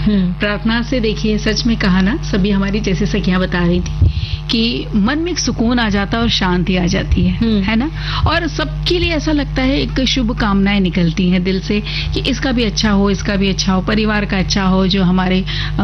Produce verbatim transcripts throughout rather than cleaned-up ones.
प्रार्थना से देखिए, सच में कहा ना, सभी हमारी जैसे सखियां बता रही थी कि मन में एक सुकून आ जाता है और शांति आ जाती है, है ना। और सबके लिए ऐसा लगता है, एक शुभ कामनाएं निकलती हैं दिल से कि इसका भी अच्छा हो, इसका भी अच्छा हो, परिवार का अच्छा हो, जो हमारे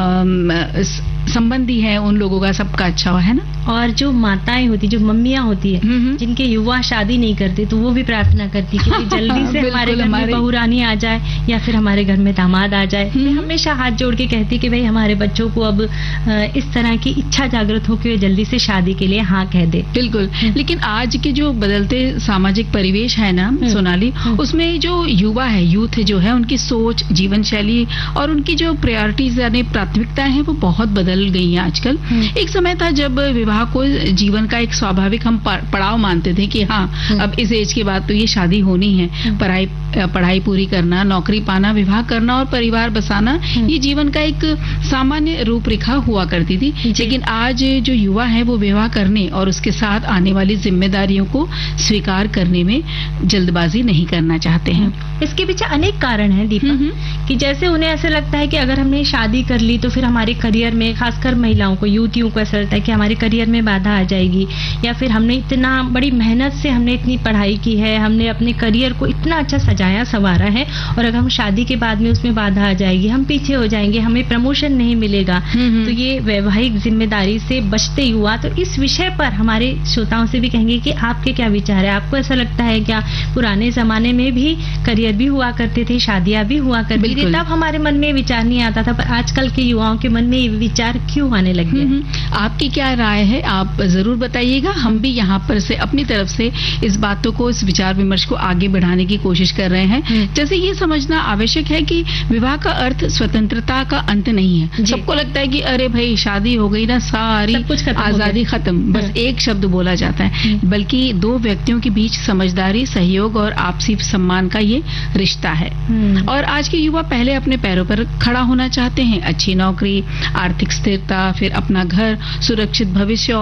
संबंधी हैं उन लोगों का सबका अच्छा हो, है ना। और जो माताएं होती, जो मम्मियां होती है, जिनके युवा शादी नहीं करते, तो वो भी प्रार्थना करती कि जल्दी से हमारे घर में बहू रानी आ जाए या फिर हमारे घर में दामाद आ जाए। मैं हमेशा हाथ जोड़ के कहती कि भाई हमारे बच्चों को अब इस तरह की इच्छा जागृत हो कि जल्दी से शादी के लिए हाँ कह दे। बिल्कुल। लेकिन आज के जो बदलते सामाजिक परिवेश है ना सोनाली, उसमें जो युवा है, यूथ जो है, उनकी सोच, जीवन शैली और उनकी जो प्रायोरिटीज यानी प्राथमिकताएं हैं वो बहुत बदल गई हैं आजकल। एक समय था जब विवाह को जीवन का एक स्वाभाविक हम पड़ाव मानते थे कि हाँ अब इस एज के बाद तो ये शादी होनी है, पढ़ाई पढ़ाई पूरी करना, नौकरी पाना, विवाह करना और परिवार बसाना, ये जीवन का एक सामान्य रूपरेखा हुआ करती थी। लेकिन आज जो युवा है वो विवाह करने और उसके साथ आने वाली जिम्मेदारियों को स्वीकार करने में जल्दबाजी नहीं करना चाहते हैं। इसके पीछे अनेक कारण हैं दीपा, कि जैसे उन्हें ऐसा लगता है कि अगर हमने शादी कर ली तो फिर हमारे करियर में, खासकर महिलाओं को, युवतियों को ऐसा लगता है कि हमारे करियर में बाधा आ जाएगी, या फिर हमने इतना बड़ी मेहनत से हमने इतनी पढ़ाई की है, हमने अपने करियर को इतना अच्छा सजाया संवारा है, और अगर हम शादी के बाद में उसमें बाधा आ जाएगी, हम पीछे हो जाएंगे, हमें प्रमोशन नहीं मिलेगा। तो ये वैवाहिक जिम्मेदारी से बचते युवा, तो इस विषय पर हमारे श्रोताओं से भी कहेंगे कि आपके क्या विचार है? आपको ऐसा लगता है क्या पुराने जमाने में भी करियर भी हुआ करते थे, शादियां भी हुआ करती थी, तब हमारे मन में विचार नहीं आता था, पर आजकल के युवाओं के मन में ये विचार क्यों आने लगे हैं? आपकी क्या राय है, आप जरूर बताइएगा। हम भी यहाँ पर से अपनी तरफ से इस बातों को, इस विचार विमर्श को आगे बढ़ाने की कोशिश कर रहे हैं। जैसे ये समझना आवश्यक है कि विवाह का अर्थ स्वतंत्रता का अंत नहीं है। सबको लगता है कि अरे भाई शादी हो गई ना, सारी आजादी खत्म, बस एक शब्द बोला जाता है, बल्कि दो व्यक्तियों के बीच समझदारी, सहयोग और आपसी सम्मान का ये रिश्ता है। और आज के युवा पहले अपने पैरों पर खड़ा होना चाहते हैं, अच्छी नौकरी, आर्थिक स्थिरता, फिर अपना घर, सुरक्षित भविष्य